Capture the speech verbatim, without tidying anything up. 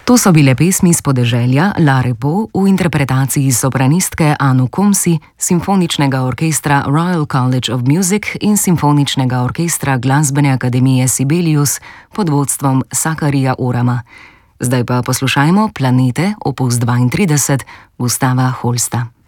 To so bile pesmi s podeželja La Repos v interpretaciji sopranistke Anu Komsi, Simfoničnega orkestra Royal College of Music in Simfoničnega orkestra Glasbene akademije Sibelius pod vodstvom Sakarija Orama. Zdaj pa poslušajmo Planete opus dvaintrideset Gustava Holsta.